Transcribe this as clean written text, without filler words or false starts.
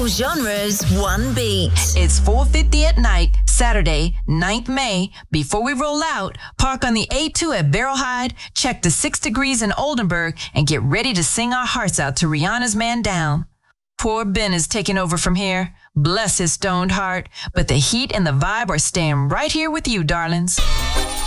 All genres, one beat. It's 4:50 at night, Saturday, 9th May. Before we roll out, park on the A2 at Barrelhide, check the 6 Degrees in Oldenburg, and get ready to sing our hearts out to Rihanna's Man Down. Poor Ben is taking over from here. Bless his stoned heart. But the heat and the vibe are staying right here with you, darlings.